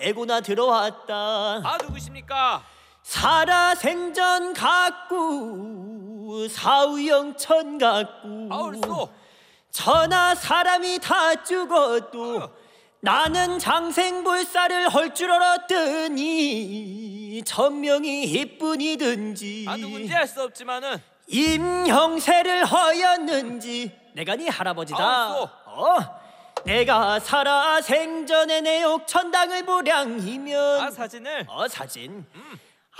애고나 들어왔다. 아, 누구십니까? 살아생전 갖고 사우영천 갖고 아울소. 천하 사람이 다 죽어도 나는 장생불사를 할 줄 알았더니 천명이 이뿐이든지 아, 누군지 알 수 없지만은 임형세를 하였는지 내가 네 할아버지다. 아울소. 내가 살아생전에 내 옥천당을 보량이면 사진을 사진